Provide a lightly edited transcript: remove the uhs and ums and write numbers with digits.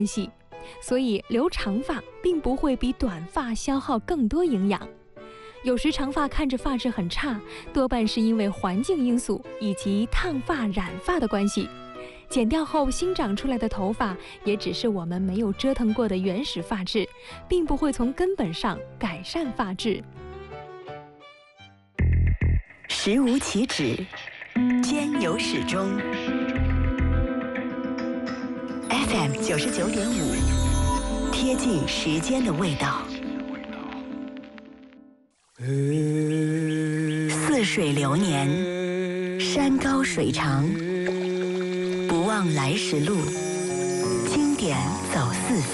系，所以留长发并不会比短发消耗更多营养。有时长发看着发质很差，多半是因为环境因素以及烫发、染发的关系。剪掉后新长出来的头发，也只是我们没有折腾过的原始发质，并不会从根本上改善发质。 食无其止，兼有始终。FM 99.5，贴近时间的味道。似水流年，山高水长，不忘来时路，经典走四方。